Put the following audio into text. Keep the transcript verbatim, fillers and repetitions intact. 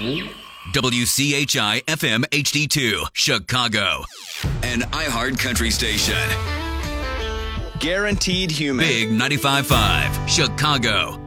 W C H I F M H D two, Chicago. An iHeart country station. Guaranteed Human. Big ninety-five point five, Chicago.